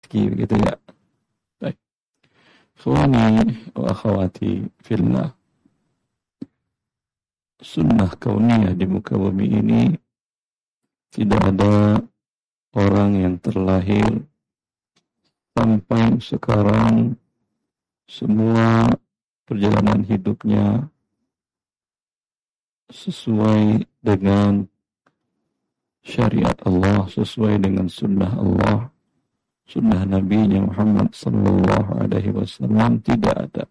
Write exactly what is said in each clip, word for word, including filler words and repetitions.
begitu ya. Baik. Ikhwani wa akhwati fillah. Sunnah kauniyah di muka bumi ini, tidak ada orang yang terlahir sampai sekarang semua perjalanan hidupnya sesuai dengan syariat Allah, sesuai dengan sunnah Allah, sunnah Nabi Muhammad sallallahu alaihi wasallam, tidak ada.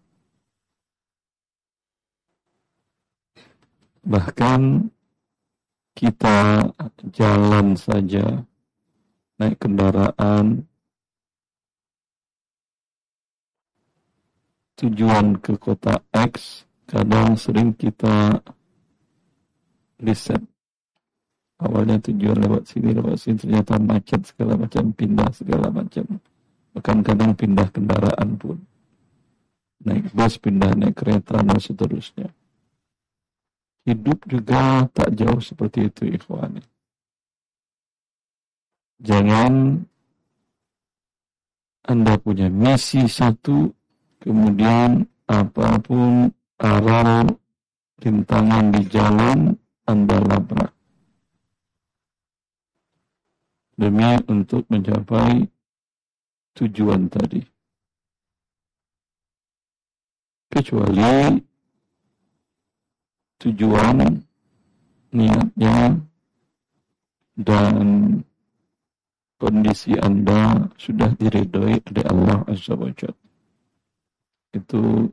Bahkan kita jalan saja, naik kendaraan, tujuan ke kota X, kadang sering kita riset. Awalnya tujuan lewat sini, lewat sini, ternyata macet segala macam, pindah segala macam. Bahkan kadang pindah kendaraan pun. Naik bus, pindah naik kereta, dan seterusnya. Hidup juga tak jauh seperti itu, ikhwani. Jangan Anda punya misi satu, kemudian apapun aral rintangan di jalan, Anda labrak. Demi untuk mencapai tujuan tadi. Kecuali tujuan, niatnya, dan kondisi Anda sudah diridhoi oleh Allah Azza wa Jalla. Itu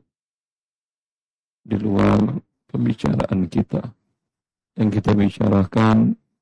di luar pembicaraan kita. Yang kita bicarakan